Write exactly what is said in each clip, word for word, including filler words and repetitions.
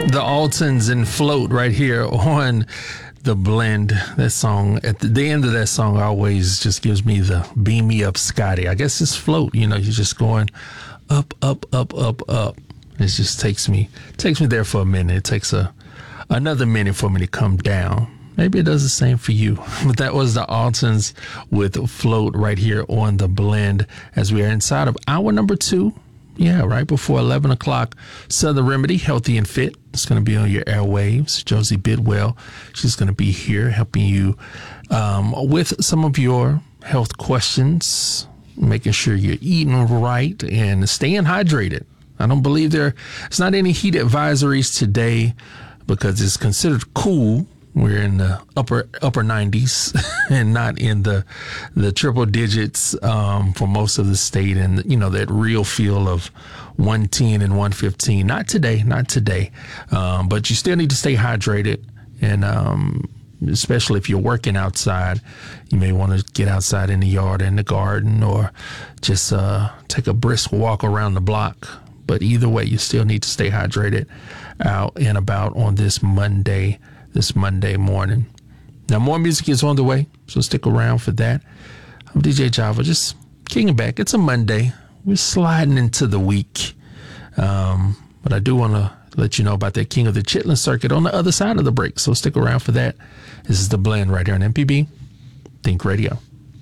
The Altons and Float right here on The Blend. That song, at the, the end of that song always just gives me the beam me up Scotty. I guess it's Float, you know, you're just going up, up, up, up, up. It just takes me takes me there for a minute. It takes a another minute for me to come down. Maybe it does the same for you. But that was the Altons with Float right here on The Blend as we are inside of hour number two. Yeah, right before eleven o'clock. Southern Remedy, Healthy and Fit. It's going to be on your airwaves. Josie Bidwell, she's going to be here helping you um, with some of your health questions, making sure you're eating right and staying hydrated. I don't believe there, it's not any heat advisories today because it's considered cool. We're in the upper upper nineties and not in the the triple digits um, for most of the state, and you know that real feel of one ten and one fifteen. Not today, not today. Um, but you still need to stay hydrated, and um, especially if you're working outside, you may want to get outside in the yard, in the garden, or just uh, take a brisk walk around the block. But either way, you still need to stay hydrated out and about on this Monday. This Monday morning. Now, more music is on the way, so stick around for that. I'm D J Java, just kicking back. It's a Monday. We're sliding into the week. Um, but I do want to let you know about that King of the Chitlin Circuit on the other side of the break, so stick around for that. This is The Blend right here on M P B Think Radio.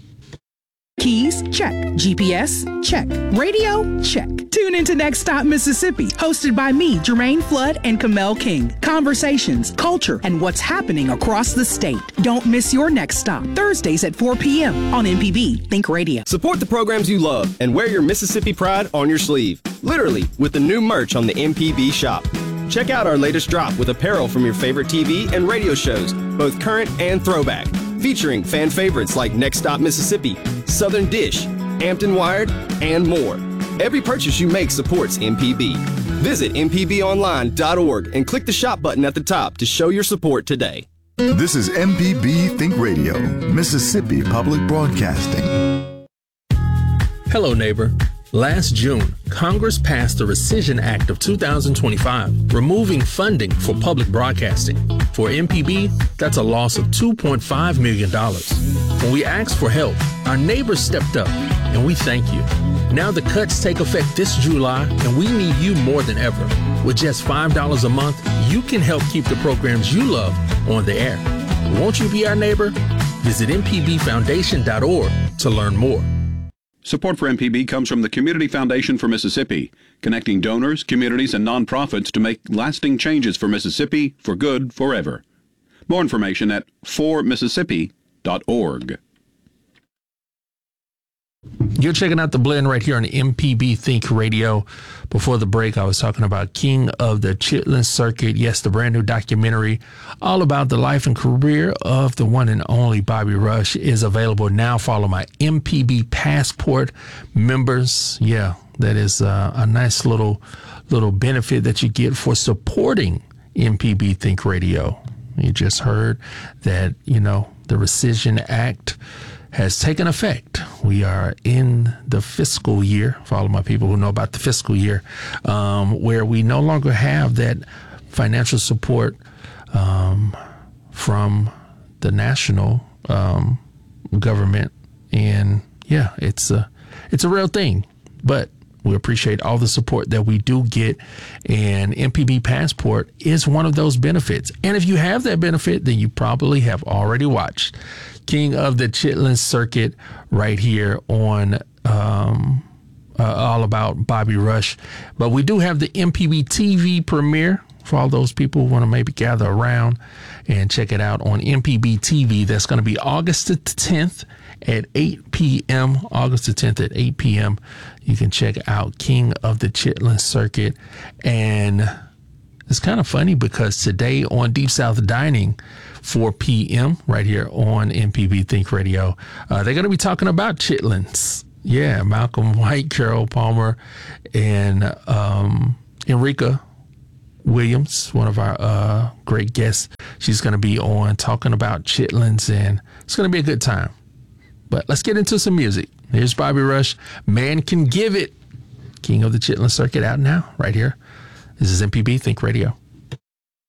Keys? Check. G P S? Check. Radio? Check. Tune into Next Stop Mississippi, hosted by me, Jermaine Flood and Kamel King. Conversations, culture, and what's happening across the state. Don't miss your next stop. Thursdays at four p.m. on M P B Think Radio. Support the programs you love and wear your Mississippi pride on your sleeve. Literally, with the new merch on the M P B shop. Check out our latest drop with apparel from your favorite T V and radio shows, both current and throwback. Featuring fan favorites like Next Stop Mississippi, Southern Dish, Hampton Wired, and more. Every purchase you make supports M P B. Visit m p b online dot org and click the shop button at the top to show your support today. This is M P B Think Radio, Mississippi Public Broadcasting. Hello, neighbor. Last June, Congress passed the Rescission Act of two thousand twenty-five, removing funding for public broadcasting. For M P B, that's a loss of two point five million dollars. When we asked for help, our neighbors stepped up, and we thank you. Now the cuts take effect this July, and we need you more than ever. With just five dollars a month, you can help keep the programs you love on the air. Won't you be our neighbor? Visit m p b foundation dot org to learn more. Support for M P B comes from the Community Foundation for Mississippi, connecting donors, communities, and nonprofits to make lasting changes for Mississippi for good forever. More information at for mississippi dot org. You're checking out The Blend right here on M P B Think Radio. Before the break, I was talking about King of the Chitlin Circuit. Yes, the brand new documentary all about the life and career of the one and only Bobby Rush is available now. Follow my M P B Passport members. Yeah, that is uh, a nice little little benefit that you get for supporting M P B Think Radio. You just heard that, you know, the Rescission Act has taken effect. We are in the fiscal year, for all of my people who know about the fiscal year, um, where we no longer have that financial support um, from the national um, government. And yeah, it's a, it's a real thing, but we appreciate all the support that we do get, and M P B Passport is one of those benefits. And if you have that benefit, then you probably have already watched King of the Chitlin Circuit right here on um, uh, all about Bobby Rush. But we do have the M P B T V premiere for all those people who want to maybe gather around and check it out on M P B T V. That's going to be August the tenth at eight p.m. August the tenth at eight p.m. You can check out King of the Chitlin Circuit. And it's kind of funny because today on Deep South Dining, four p.m. right here on M P B Think Radio, uh, they're going to be talking about chitlins. Yeah, Malcolm White, Carol Palmer, and um, Enrica Williams, one of our uh, great guests. She's going to be on talking about chitlins, and it's going to be a good time. But let's get into some music. Here's Bobby Rush, Man Can Give It. King of the Chitlin Circuit out now, right here. This is M P B Think Radio.